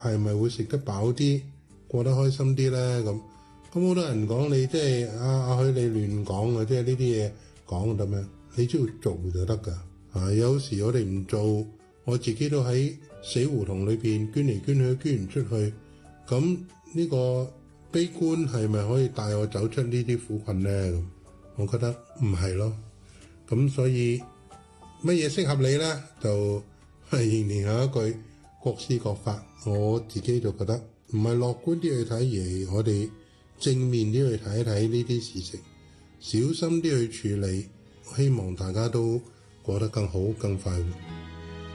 係咪會食得飽啲，過得開心啲咧？咁好多人講你即係阿許你亂講啊，即係呢啲嘢講得咩？你只要做就得㗎。有時我哋唔做，我自己都喺死胡同裏邊捐嚟捐去，捐唔出去。咁呢個悲觀係咪可以帶我走出呢啲苦困咧？咁我覺得唔係咯。咁所以乜嘢適合你咧？就仍然係一句各施各法。我自己就覺得唔係樂觀啲去睇，而我哋正面啲去睇一睇呢啲事情，小心啲去處理，希望大家都過得更好更快活。